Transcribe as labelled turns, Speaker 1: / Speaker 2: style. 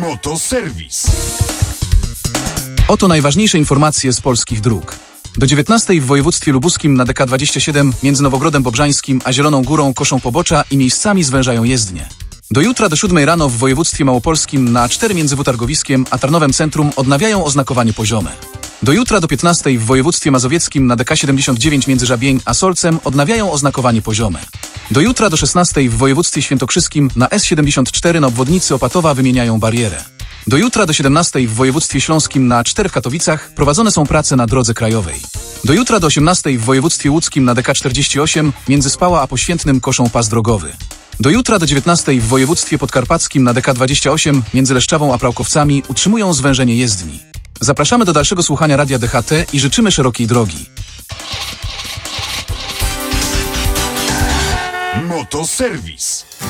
Speaker 1: Motoserwis.
Speaker 2: Oto najważniejsze informacje z polskich dróg. Do 19 w województwie lubuskim na DK27 między Nowogrodem Bobrzańskim a Zieloną Górą koszą pobocza i miejscami zwężają jezdnię. Do jutra do 7 rano w województwie małopolskim na A4 między Targowskiem a Tarnowem Centrum odnawiają oznakowanie poziome. Do jutra do 15 w województwie mazowieckim na DK79 między Żabień a Solcem odnawiają oznakowanie poziome. Do jutra do 16 w województwie świętokrzyskim na S74 na obwodnicy Opatowa wymieniają barierę. Do jutra do 17 w województwie śląskim na A4 w Katowicach prowadzone są prace na drodze krajowej. Do jutra do 18 w województwie łódzkim na DK48 między Spała a Poświętnym koszą pas drogowy. Do jutra do 19 w województwie podkarpackim na DK28 między Leszczawą a Prałkowcami utrzymują zwężenie jezdni. Zapraszamy do dalszego słuchania Radia DHT i życzymy szerokiej drogi.
Speaker 1: Motoserwis.